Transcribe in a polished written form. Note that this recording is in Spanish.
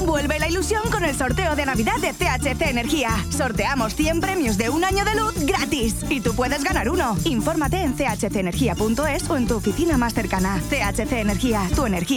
Vuelve la ilusión con el sorteo de Navidad de CHC Energía. Sorteamos 100 premios de un año de luz gratis. Y tú puedes ganar uno. Infórmate en chcenergia.es o en tu oficina más cercana. CHC Energía, tu energía